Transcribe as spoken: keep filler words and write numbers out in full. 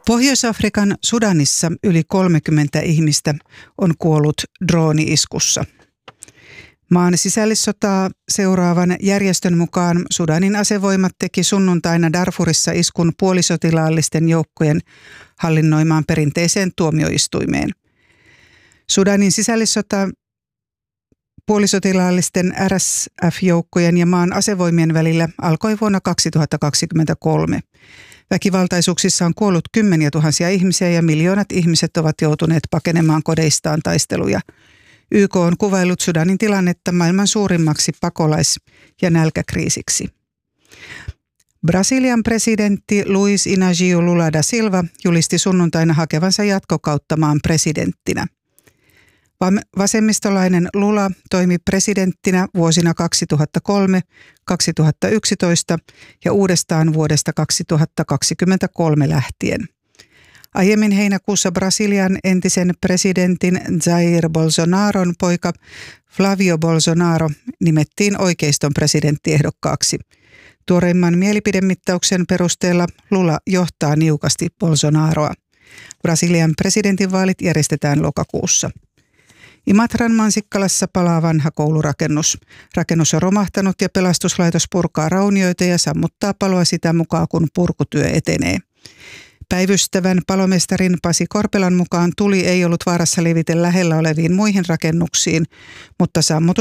Pohjois-Afrikan Sudanissa yli kolmekymmentä ihmistä on kuollut drooni-iskussa. Maan sisällissotaa seuraavan järjestön mukaan Sudanin asevoimat teki sunnuntaina Darfurissa iskun puolisotilaallisten joukkojen hallinnoimaan perinteiseen tuomioistuimeen. Sudanin sisällissota puolisotilaallisten R S F-joukkojen ja maan asevoimien välillä alkoi vuonna kaksituhattakaksikymmentäkolme. Väkivaltaisuuksissa on kuollut kymmeniä tuhansia ihmisiä ja miljoonat ihmiset ovat joutuneet pakenemaan kodeistaan taisteluja. Y K on kuvaillut Sudanin tilannetta maailman suurimmaksi pakolais- ja nälkäkriisiksi. Brasilian presidentti Luiz Inácio Lula da Silva julisti sunnuntaina hakevansa jatkokautta maan presidenttinä. Vasemmistolainen Lula toimi presidenttinä vuosina kaksituhattakolme kaksituhattayksitoista ja uudestaan vuodesta kaksituhattakaksikymmentäkolme lähtien. Aiemmin heinäkuussa Brasilian entisen presidentin Jair Bolsonaron poika Flavio Bolsonaro nimettiin oikeiston presidenttiehdokkaaksi. Tuoreimman mielipidemittauksen perusteella Lula johtaa niukasti Bolsonaroa. Brasilian presidentinvaalit järjestetään lokakuussa. Imatran Mansikkalassa palaa vanha koulurakennus. Rakennus on romahtanut ja pelastuslaitos purkaa raunioita ja sammuttaa paloa sitä mukaan, kun purkutyö etenee. Päivystävän palomestarin Pasi Korpelan mukaan tuli ei ollut vaarassa levitä lähellä oleviin muihin rakennuksiin, mutta sammutus